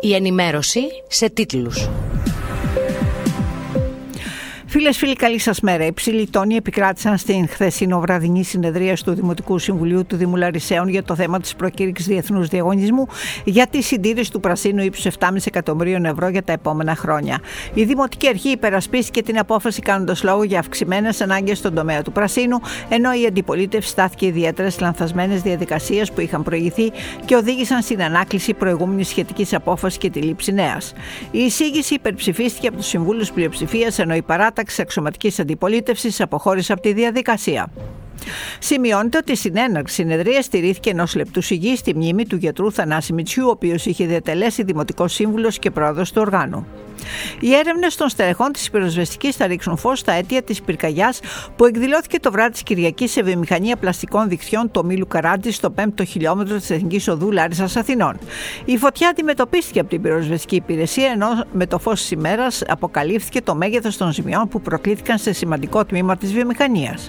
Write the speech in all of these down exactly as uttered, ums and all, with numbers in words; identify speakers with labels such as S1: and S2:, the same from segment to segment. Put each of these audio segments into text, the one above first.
S1: Η ενημέρωση σε τίτλους.
S2: Φίλες, φίλοι, καλή σας μέρα. Υψηλοί τόνοι επικράτησαν στην χθεσινοβραδινή συνεδρίαση του Δημοτικού Συμβουλίου του Δήμου Λαρισαίων για το θέμα της προκήρυξης διεθνούς διαγωνισμού για τη συντήρηση του πρασίνου ύψους επτά κόμμα πέντε εκατομμυρίων ευρώ για τα επόμενα χρόνια. Η Δημοτική Αρχή υπερασπίστηκε την απόφαση κάνοντας λόγο για αυξημένες ανάγκες στον τομέα του πρασίνου, ενώ η αντιπολίτευση στάθηκε ιδιαίτερα στις λανθασμένες διαδικασίες που είχαν προηγηθεί και οδήγησαν στην ανάκληση προηγούμενης σχετικής απόφασης και τη λήψη νέας. Η εισήγηση υπερψηφίστηκε από τους συμβούλους πλειοψηφίας, ενώ η παράταξη της αξιωματικής αντιπολίτευσης αποχώρησε από τη διαδικασία. Σημειώνεται ότι στην έναρξη συνεδρία στηρίθηκε ενός λεπτού σιγή στη μνήμη του γιατρού Θανάση Μητσιού, ο οποίος είχε διατελέσει δημοτικός σύμβουλος και πρόεδρος του οργάνου. Οι έρευνες των στελεχών της πυροσβεστικής θα ρίξουν φως στα αίτια της πυρκαγιάς που εκδηλώθηκε το βράδυ της Κυριακής σε βιομηχανία πλαστικών δικτυών του ομίλου Καράτζη στο πέμπτο χιλιόμετρο της Εθνικής Οδού Λάρισσας Αθηνών. Η φωτιά αντιμετωπίστηκε από την πυροσβεστική υπηρεσία, ενώ με το φως της ημέρας αποκαλύφθηκε το μέγεθος των ζημιών που προκλήθηκαν σε σημαντικό τμήμα της βιομηχανίας.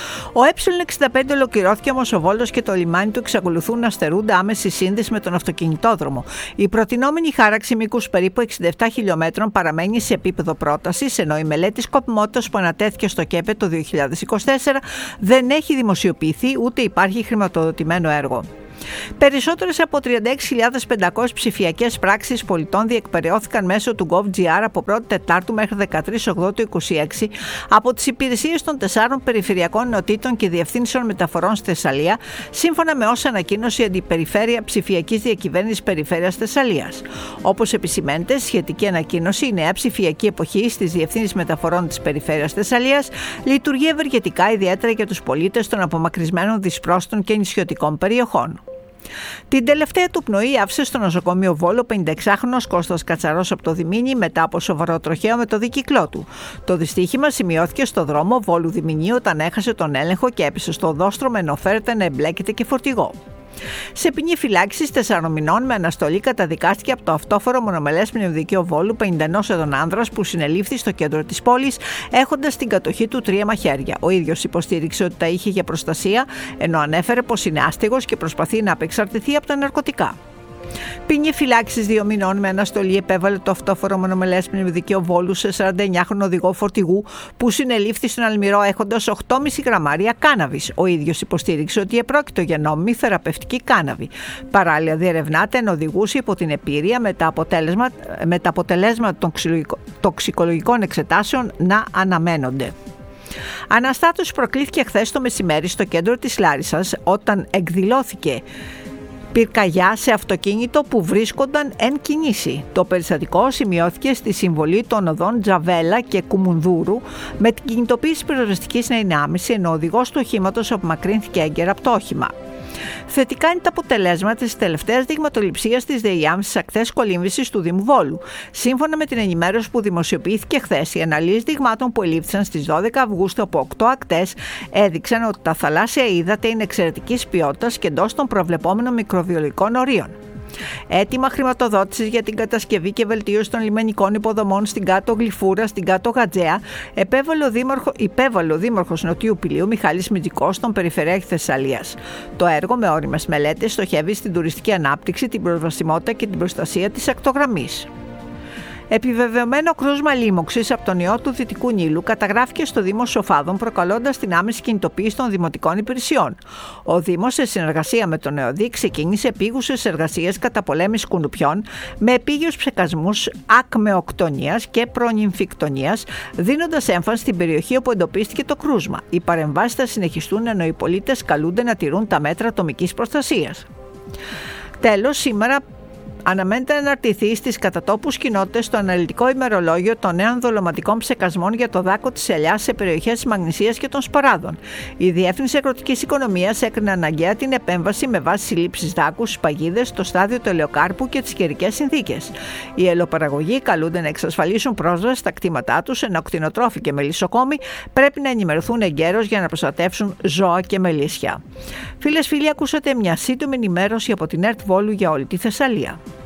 S2: Ο Ε εξήντα πέντε ολοκληρώθηκε, όμως ο Βόλος και το λιμάνι του εξακολουθούν να στερούνται άμεση σύνδεση με τον αυτοκινητόδρομο. Η προτινόμενη χάραξη μήκους περίπου εξήντα επτά χιλιομέτρων παραμένει σε επίπεδο πρότασης, ενώ η μελέτη σκοπιμότητας που ανατέθηκε στο ΚΕΠΕ το δύο χιλιάδες είκοσι τέσσερα δεν έχει δημοσιοποιηθεί, ούτε υπάρχει χρηματοδοτημένο έργο. Περισσότερες από τριάντα έξι χιλιάδες πεντακόσιες ψηφιακές πράξεις πολιτών διεκπεραιώθηκαν μέσω του GovGR από πρώτη Τετάρτου μέχρι δεκατρείς Οκτώβρη του είκοσι έξι από τις υπηρεσίες των τεσσάρων περιφερειακών ενωτήτων και διευθύνσεων μεταφορών στη Θεσσαλία, σύμφωνα με όσα ανακοίνωσε η Αντιπεριφέρεια Ψηφιακής Διακυβέρνησης Περιφέρειας Θεσσαλίας. Όπως επισημαίνεται, σχετική ανακοίνωση, η νέα ψηφιακή εποχή στις διευθύνσεις μεταφορών της Περιφέρειας Θεσσαλίας λειτουργεί ευεργετικά, ιδιαίτερα για τους πολίτες των απομακρυσμένων δυσπρόσιτων και νησιωτικών περιοχών. Την τελευταία του πνοή άφησε στο νοσοκομείο Βόλο πενηνταεξάχρονος Κώστας Κατσαρός από το Διμήνι μετά από σοβαρό τροχαίο με το δικυκλό του. Το δυστύχημα σημειώθηκε στο δρόμο Βόλου Διμηνίου όταν έχασε τον έλεγχο και έπεσε στο οδόστρωμα, ενώ φέρεται να εμπλέκεται και φορτηγό. Σε ποινή φυλάκισης τεσσάρων μηνών με αναστολή καταδικάστηκε από το αυτόφορο μονομελές μνημοδικείο Βόλου πενήντα ενός ετών άνδρας που συνελήφθη στο κέντρο της πόλης έχοντας στην κατοχή του τρία μαχαίρια. Ο ίδιος υποστήριξε ότι τα είχε για προστασία, ενώ ανέφερε πως είναι άστεγος και προσπαθεί να απεξαρτηθεί από τα ναρκωτικά. Ποινή φυλάκισης δύο μηνών με αναστολή επέβαλε το αυτόφορο μονομελές μνημοδικείο Βόλου σε σαρανταεννιάχρονο οδηγό φορτηγού που συνελήφθη στον Αλμυρό έχοντας οκτώ κόμμα πέντε γραμμάρια κάναβης. Ο ίδιος υποστήριξε ότι επρόκειτο για νόμιμη θεραπευτική κάναβη. Παράλληλα, διερευνάται αν οδηγούσε υπό την επίρρεια με τα, αποτέλεσμα, με τα αποτελέσματα των τοξικολογικών εξετάσεων να αναμένονται. Αναστάτωση προκλήθηκε χθες το μεσημέρι στο κέντρο της Λάρισσας όταν εκδηλώθηκε πυρκαγιά σε αυτοκίνητο που βρίσκονταν εν κινήσει. Το περιστατικό σημειώθηκε στη συμβολή των οδών Τζαβέλα και Κουμουνδούρου με την κινητοποίηση πυροσβεστικής να είναι άμεση, ενώ ο οδηγός του οχήματος απομακρύνθηκε έγκαιρα από το όχημα. Θετικά είναι τα αποτελέσματα της τελευταίας δειγματοληψίας της ΔΕΙΑΜ στις ακτές κολύμβησης του Δήμου Βόλου. Σύμφωνα με την ενημέρωση που δημοσιοποιήθηκε χθες, οι αναλύσεις δειγμάτων που ελήφθησαν στις δώδεκα Αυγούστου από οκτώ ακτές έδειξαν ότι τα θαλάσσια ύδατα είναι εξαιρετικής ποιότητας και εντός των προβλεπόμενων μικροβιολογικών ορίων. Έτοιμα χρηματοδότησης για την κατασκευή και βελτίωση των λιμενικών υποδομών στην Κάτω Γλυφούρα, στην Κάτω Γατζέα, επέβαλε ο, δήμαρχο, υπέβαλε ο Δήμαρχος Νοτιού Πηλίου Μιχάλης Μητζικός στον Περιφερειάρχη Θεσσαλίας. Το έργο με ώριμες μελέτες στοχεύει στην τουριστική ανάπτυξη, την προσβασιμότητα και την προστασία της ακτογραμμής. Επιβεβαιωμένο κρούσμα λίμωξης από τον ιό του Δυτικού Νείλου καταγράφηκε στο Δήμο Σοφάδων, προκαλώντας την άμεση κινητοποίηση των δημοτικών υπηρεσιών. Ο Δήμος, σε συνεργασία με τον ΕΟΔΗ, ξεκίνησε επίγουσες εργασίες καταπολέμησης κουνουπιών με επίγειους ψεκασμούς ακμεοκτονίας και προνυμφικτονίας, δίνοντας έμφαση στην περιοχή όπου εντοπίστηκε το κρούσμα. Οι παρεμβάσεις θα συνεχιστούν, ενώ οι πολίτες καλούνται να τηρούν τα μέτρα ατομικής προστασίας. Τέλος, σήμερα αναμένεται να αναρτηθεί στις κατατόπους κοινότητες το αναλυτικό ημερολόγιο των νέων δολωματικών ψεκασμών για το δάκο της ελιάς σε περιοχές της Μαγνησίας και των Σποράδων. Η Διεύθυνση Αγροτικής Οικονομίας έκρινε αναγκαία την επέμβαση με βάση συλλήψεις δάκου στις παγίδες, στο στάδιο του ελαιοκάρπου και τις καιρικές συνθήκες. Οι ελαιοπαραγωγοί καλούνται να εξασφαλίσουν πρόσβαση στα κτήματά τους, ενώ κτηνοτρόφοι και μελισσοκόμοι πρέπει να ενημερωθούν εγκαίρως για να προστατεύσουν ζώα και μελίσια. Φίλες, φίλοι, ακούσατε μια σύντομη ενημέρωση από την ΕΡΤ Βόλου για όλη τη Θεσσαλία.